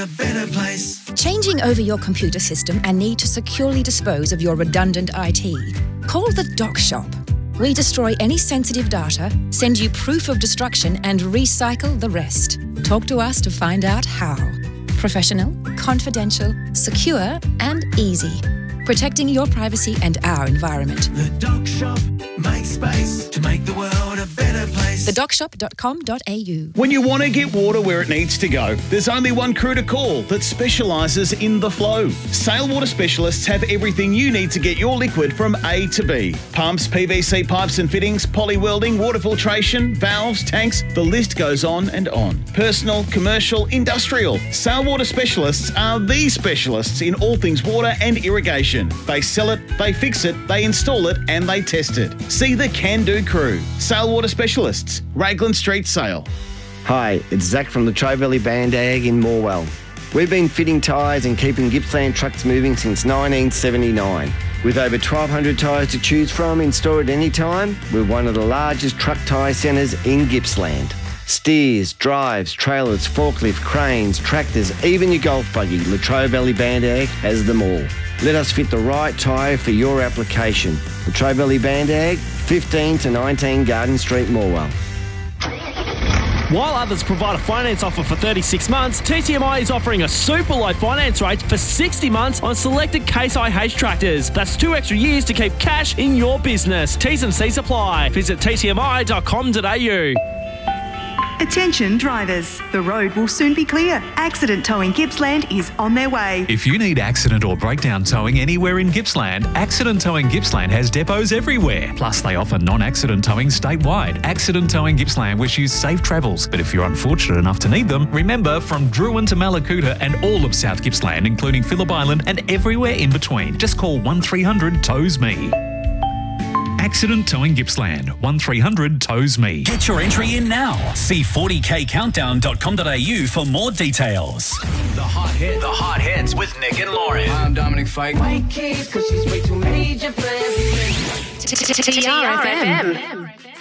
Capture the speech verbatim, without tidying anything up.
a better place. Changing over your computer system and need to securely dispose of your redundant I T? Call the Doc Shop. We destroy any sensitive data, send you proof of destruction and recycle the rest. Talk to us to find out how. Professional, confidential, secure and easy. Protecting your privacy and our environment. The Doc Shop. Make space to make the world a better place. the doc shop dot com dot a u. When you want to get water where it needs to go, there's only one crew to call that specialises in the flow. Sale Water Specialists have everything you need to get your liquid from A to B. Pumps, P V C pipes and fittings, poly welding, water filtration, valves, tanks, the list goes on and on. Personal, commercial, industrial. Sale Water Specialists are the specialists in all things water and irrigation. They sell it, they fix it, they install it and they test it. See the can-do crew. Sale Water Specialists, Raglan Street, Sale. Hi, it's Zach from the Tri-Valley Band Ag in Morwell. We've been fitting tyres and keeping Gippsland trucks moving since nineteen seventy-nine. With over twelve hundred tyres to choose from in store at any time, we're one of the largest truck tyre centres in Gippsland. Steers, drives, trailers, forklift, cranes, tractors, even your golf buggy, Latrobe Valley Band Ag has them all. Let us fit the right tyre for your application. Latrobe Valley Band Ag, fifteen to nineteen Garden Street, Morwell. While others provide a finance offer for thirty-six months, T T M I is offering a super low finance rate for sixty months on selected Case I H tractors. That's two extra years to keep cash in your business. T's and C's apply. Visit t t m i dot com dot a u. Attention drivers, the road will soon be clear. Accident Towing Gippsland is on their way. If you need accident or breakdown towing anywhere in Gippsland, Accident Towing Gippsland has depots everywhere. Plus, they offer non-accident towing statewide. Accident Towing Gippsland wish you safe travels. But if you're unfortunate enough to need them, remember, from Druin to Malakuta and all of South Gippsland, including Phillip Island and everywhere in between, just call one three hundred tows me. Accident Towing Gippsland, one three hundred tows me. Get your entry in now. See forty k countdown dot com dot a u for more details. The hot hit, the hot hits with Nick and Lauren. I'm Dominic Fike. White keys, cause she's way too major for everything. T R F M.